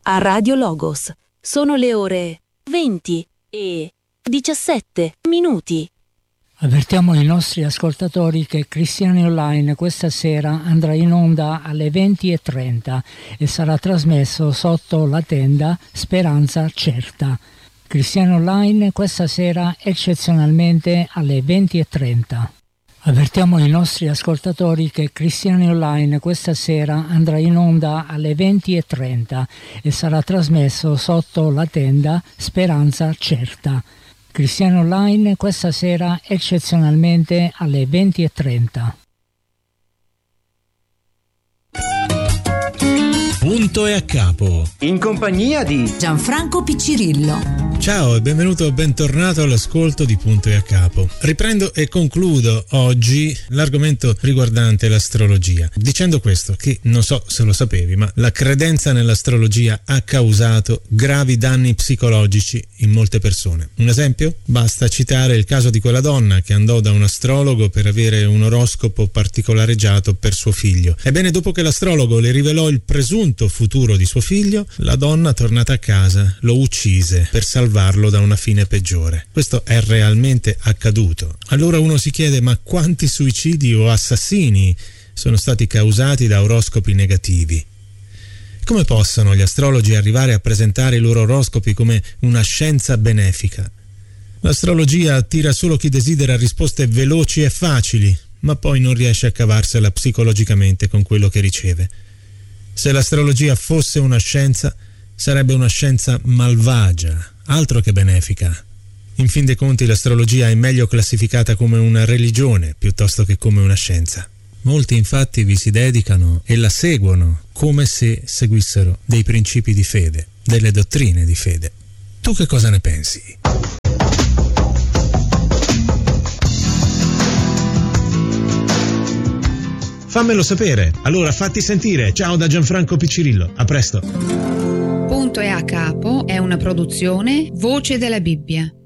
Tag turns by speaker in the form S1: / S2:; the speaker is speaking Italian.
S1: a Radio Logos. Sono le ore 20:17.
S2: Avvertiamo i nostri ascoltatori che Cristiani Online questa sera andrà in onda alle 20:30 e sarà trasmesso sotto la tenda Speranza Certa. Cristiani Online questa sera eccezionalmente alle 20:30. Avvertiamo i nostri ascoltatori che Cristiani Online questa sera andrà in onda alle 20:30 e sarà trasmesso sotto la tenda Speranza Certa. Cristiani Online questa sera eccezionalmente alle 20:30.
S3: Punto e a capo.
S4: In compagnia di
S5: Gianfranco Piccirillo.
S3: Ciao e benvenuto o bentornato all'ascolto di Punto e a capo. Riprendo e concludo oggi l'argomento riguardante l'astrologia, dicendo questo, che non so se lo sapevi, ma la credenza nell'astrologia ha causato gravi danni psicologici in molte persone. Un esempio? Basta citare il caso di quella donna che andò da un astrologo per avere un oroscopo particolareggiato per suo figlio. Ebbene, dopo che l'astrologo le rivelò il presunto futuro di suo figlio, la donna, tornata a casa, lo uccise per salvarlo da una fine peggiore. Questo è realmente accaduto. Allora uno si chiede: ma quanti suicidi o assassini sono stati causati da oroscopi negativi? Come possono gli astrologi arrivare a presentare i loro oroscopi come una scienza benefica? L'astrologia attira solo chi desidera risposte veloci e facili, ma poi non riesce a cavarsela psicologicamente con quello che riceve. Se l'astrologia fosse una scienza, sarebbe una scienza malvagia, altro che benefica. In fin dei conti l'astrologia è meglio classificata come una religione piuttosto che come una scienza. Molti infatti vi si dedicano e la seguono come se seguissero dei principi di fede, delle dottrine di fede. Tu che cosa ne pensi?
S4: Fammelo sapere. Allora fatti sentire. Ciao da Gianfranco Piccirillo. A presto.
S5: Punto e a capo è una produzione Voce della Bibbia.